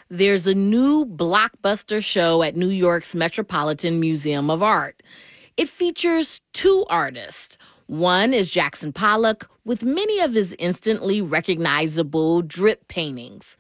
There's a new blockbuster show at New York's Metropolitan Museum of Art. It features two artists. One is Jackson Pollock, with many of his instantly recognizable drip paintings.